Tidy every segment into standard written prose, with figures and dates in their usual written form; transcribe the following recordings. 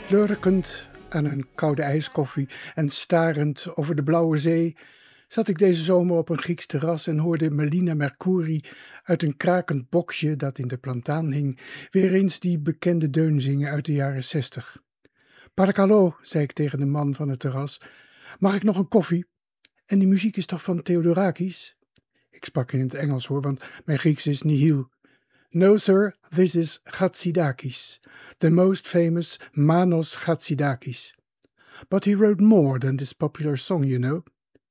Lurkend aan een koude ijskoffie en starend over de blauwe zee zat ik deze zomer op een Grieks terras en hoorde Melina Mercouri uit een krakend boxje dat in de plantaan hing weer eens die bekende deun zingen uit de jaren 60. Parakalo, zei ik tegen de man van het terras, mag ik nog een koffie? En die muziek is toch van Theodorakis? Ik sprak in het Engels hoor, want mijn Grieks is nihil. No sir, this is Chatsidakis, the most famous Manos Chatsidakis. But he wrote more than this popular song, you know.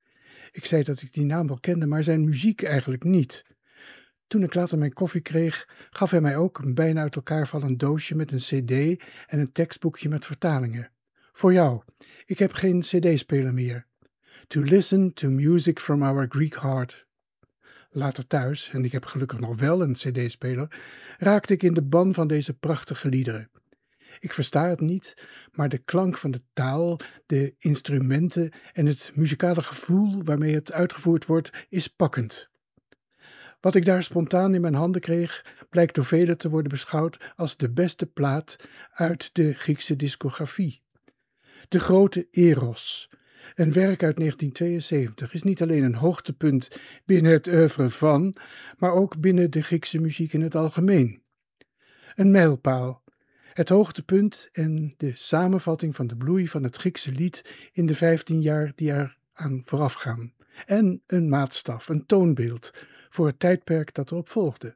Ik zei dat ik die naam wel kende, maar zijn muziek eigenlijk niet. Toen ik later mijn koffie kreeg, gaf hij mij ook een bijna uit elkaar vallend doosje met een cd en een tekstboekje met vertalingen. Voor jou, ik heb geen cd-speler meer. To listen to music from our Greek heart. Later thuis, en ik heb gelukkig nog wel een cd-speler, raakte ik in de ban van deze prachtige liederen. Ik versta het niet, maar de klank van de taal, de instrumenten en het muzikale gevoel waarmee het uitgevoerd wordt, is pakkend. Wat ik daar spontaan in mijn handen kreeg, blijkt door velen te worden beschouwd als de beste plaat uit de Griekse discografie. De grote Eros, een werk uit 1972, is niet alleen een hoogtepunt binnen het oeuvre van, maar ook binnen de Griekse muziek in het algemeen. Een mijlpaal, het hoogtepunt en de samenvatting van de bloei van het Griekse lied in de 15 jaar die eraan voorafgaan. En een maatstaf, een toonbeeld voor het tijdperk dat erop volgde.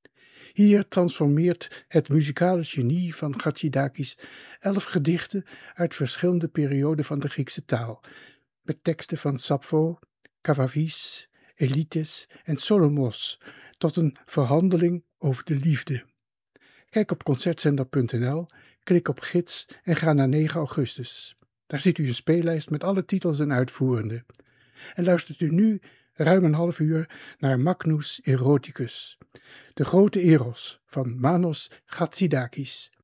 Hier transformeert het muzikale genie van Chatsidakis 11 gedichten uit verschillende perioden van de Griekse taal, met teksten van Sappho, Kavavis, Elytis en Solomos, tot een verhandeling over de liefde. Kijk op concertzender.nl, klik op gids en ga naar 9 augustus. Daar ziet u een speellijst met alle titels en uitvoerenden. En luistert u nu ruim een half uur naar Magnus Eroticus, de grote Eros van Manos Chatsidakis.